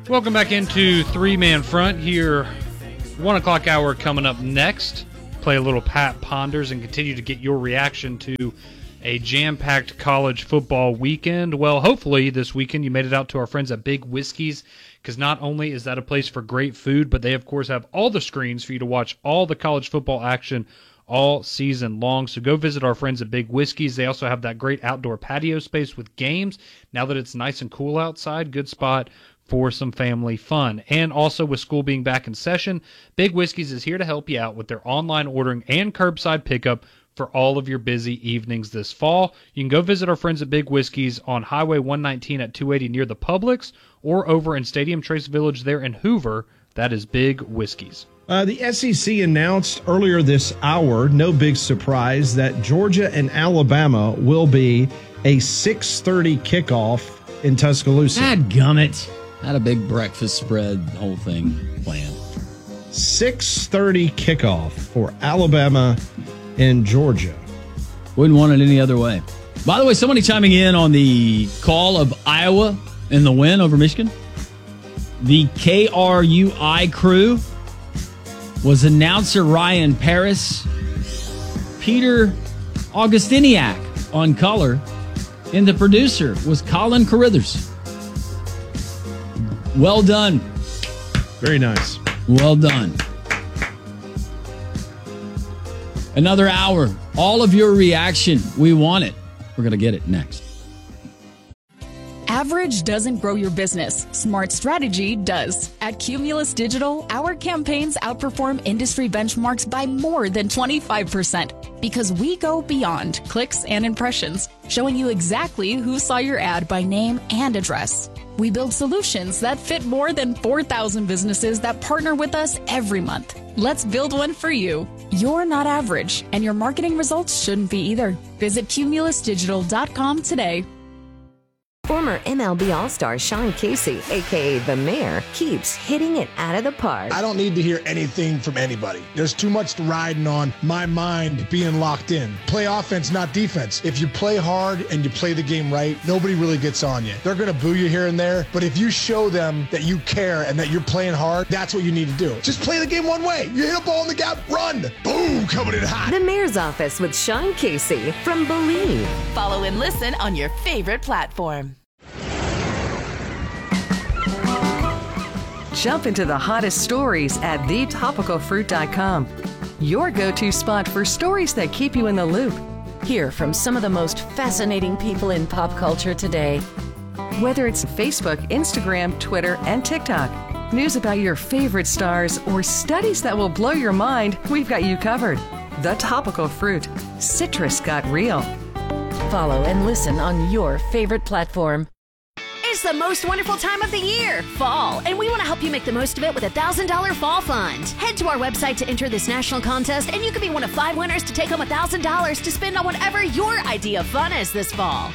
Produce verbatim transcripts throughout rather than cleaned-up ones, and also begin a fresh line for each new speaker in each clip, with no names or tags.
Welcome back into Three-Man Front here. One o'clock hour coming up next. Play a little Pat Ponders and continue to get your reaction to a jam-packed college football weekend. Well, hopefully this weekend you made it out to our friends at Big Whiskey's, because not only is that a place for great food, but they, of course, have all the screens for you to watch all the college football action all season long. So go visit our friends at Big Whiskey's. They also have that great outdoor patio space with games. Now that it's nice and cool outside, good spot for some family fun. And also with school being back in session, Big Whiskey's is here to help you out with their online ordering and curbside pickup for all of your busy evenings this fall. You can go visit our friends at Big Whiskey's on Highway one nineteen at two eighty near the Publix, or over in Stadium Trace Village there in Hoover. That is Big Whiskey's.
Uh, the S E C announced earlier this hour, no big surprise, that Georgia and Alabama will be a six thirty kickoff in Tuscaloosa.
Dadgummit. Had a big breakfast spread, whole thing planned.
six thirty kickoff for Alabama and Georgia.
Wouldn't want it any other way. By the way, somebody chiming in on the call of Iowa in the win over Michigan. The K R U I crew was announcer Ryan Paris, Peter Augustiniak on color, and the producer was Colin Carruthers. Well done.
Very nice.
Well done. Another hour. All of your reaction. We want it. We're going to get it next.
Average doesn't grow your business. Smart strategy does. At Cumulus Digital, our campaigns outperform industry benchmarks by more than twenty-five percent because we go beyond clicks and impressions, showing you exactly who saw your ad by name and address. We build solutions that fit more than four thousand businesses that partner with us every month. Let's build one for you. You're not average, and your marketing results shouldn't be either. Visit cumulus digital dot com today.
Former M L B All-Star Sean Casey, a k a. The Mayor, keeps hitting it out of the park.
I don't need to hear anything from anybody. There's too much riding on my mind being locked in. Play offense, not defense. If you play hard and you play the game right, nobody really gets on you. They're going to boo you here and there, but if you show them that you care and that you're playing hard, that's what you need to do. Just play the game one way. You hit a ball in the gap, run. Boom, coming in hot.
The Mayor's Office with Sean Casey from Believe.
Follow and listen on your favorite platform.
Jump into the hottest stories at the topical fruit dot com. Your go-to spot for stories that keep you in the loop.
Hear from some of the most fascinating people in pop culture today.
Whether it's Facebook, Instagram, Twitter, and TikTok, news about your favorite stars, or studies that will blow your mind, we've got you covered. The Topical Fruit. Citrus got real.
Follow and listen on your favorite platform.
It's the most wonderful time of the year, fall, and we want to help you make the most of it with a one thousand dollars Fall Fund. Head to our website to enter this national contest, and you could be one of five winners to take home one thousand dollars to spend on whatever your idea of fun is this fall.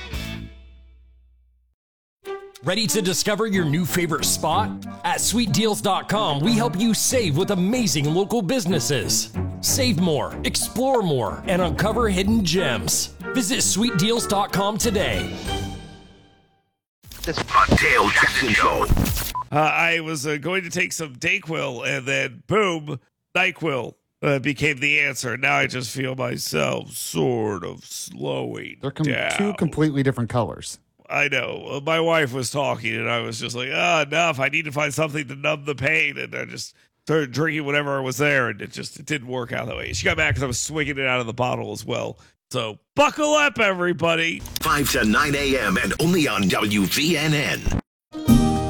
Ready to discover your new favorite spot? At sweet deals dot com, we help you save with amazing local businesses. Save more, explore more, and uncover hidden gems. Visit sweet deals dot com today.
The Dale Jackson Show. Uh, I was uh, going to take some Dayquil, and then boom, NyQuil uh, became the answer. Now I just feel myself sort of slowing
They're com-
down.
two completely different colors.
I know. Uh, my wife was talking, and I was just like, ah, oh, enough. I need to find something to numb the pain. And I just started drinking whatever was there, and it just it didn't work out that way. She got mad because I was swinging it out of the bottle as well. So buckle up, everybody.
five to nine a.m. and only on W V N N.